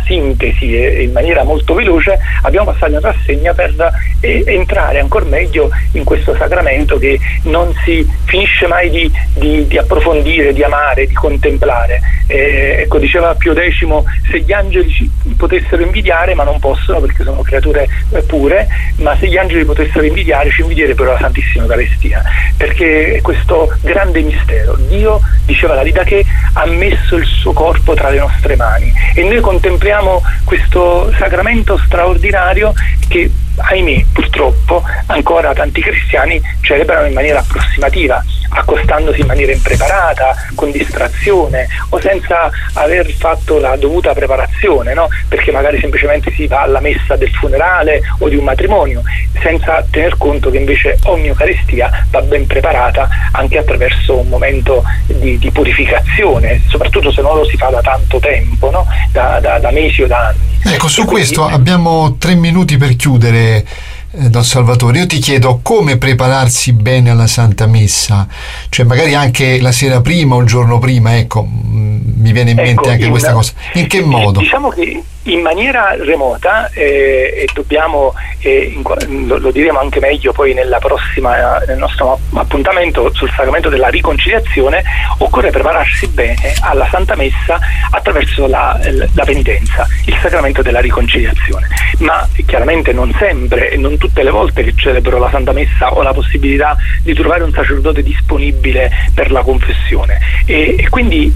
sintesi e in maniera molto veloce, abbiamo passato in rassegna per entrare ancora meglio in questo sacramento che non si finisce mai di approfondire, di amare, di contemplare. Ecco, diceva Pio X, se gli angeli ci potessero invidiare, ma non possono perché sono creature pure, ma se gli angeli potessero invidiare, ci invidierebbero la Santissima Eucaristia, perché è questo grande mistero. Dio, diceva la Didache, ha messo il suo corpo tra le nostre mani e noi contempliamo questo sacramento straordinario che, ahimè, purtroppo ancora tanti cristiani celebrano in maniera approssimativa, accostandosi in maniera impreparata, con distrazione o senza aver fatto la dovuta preparazione, no? Perché magari semplicemente si va alla messa del funerale o di un matrimonio, senza tener conto che invece ogni Eucaristia va ben preparata anche attraverso un momento di purificazione, soprattutto se non lo si fa da tanto tempo, no? Da mesi o da anni. Ecco, su questo abbiamo 3 minuti per chiudere, Don Salvatore. Io ti chiedo come prepararsi bene alla Santa Messa, cioè magari anche la sera prima o il giorno prima, mi viene in mente anche questa cosa. In che modo? Diciamo che in maniera remota, e dobbiamo, lo diremo anche meglio poi nel nostro appuntamento sul sacramento della riconciliazione, occorre prepararsi bene alla Santa Messa attraverso la penitenza, il sacramento della riconciliazione. Ma chiaramente non sempre e non tutte le volte che celebro la Santa Messa ho la possibilità di trovare un sacerdote disponibile per la confessione, e quindi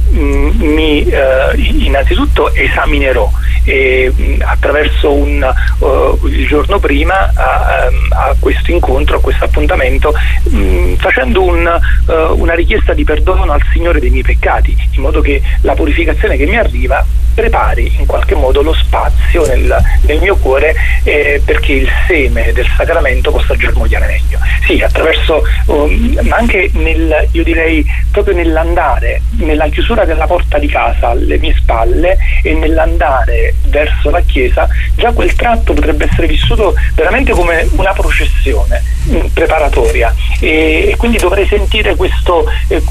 innanzitutto esaminerò attraverso il giorno prima a questo incontro, a questo appuntamento, facendo una richiesta di perdono al Signore dei miei peccati, in modo che la purificazione che mi arriva prepari in qualche modo lo spazio nel mio cuore, perché il seme del sacramento possa germogliare meglio. Sì, attraverso, ma anche io direi proprio nell'andare, nella chiusura della porta di casa alle mie spalle e nell'andare verso la chiesa, già quel tratto potrebbe essere vissuto veramente come una processione preparatoria, e quindi dovrei sentire questo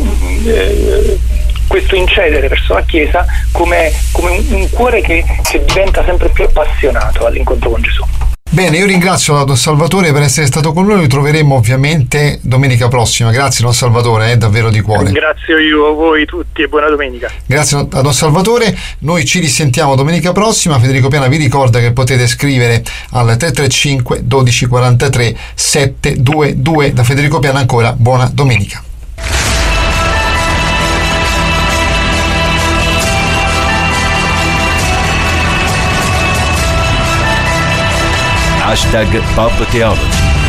incedere verso la Chiesa come un cuore che diventa sempre più appassionato all'incontro con Gesù. Bene, io ringrazio Don Salvatore per essere stato con noi, lo troveremo ovviamente domenica prossima. Grazie Don Salvatore, davvero di cuore. Ringrazio io a voi tutti e buona domenica. Grazie a Don Salvatore, noi ci risentiamo domenica prossima. Federico Piana vi ricorda che potete scrivere al 335 1243 722. Da Federico Piana ancora buona domenica. #PopTheology